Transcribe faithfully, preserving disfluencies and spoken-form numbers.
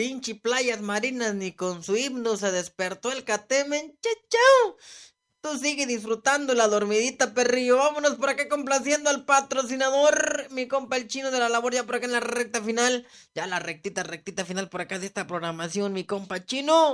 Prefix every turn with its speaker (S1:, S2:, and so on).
S1: pinche Playas Marinas ni con su himno se despertó el catemen. ¡Chao! Tú sigue disfrutando la dormidita, perrillo. Vámonos por acá complaciendo al patrocinador, mi compa el Chino de la labor, ya por acá en la recta final. Ya la rectita, rectita final por acá de esta programación, mi compa Chino.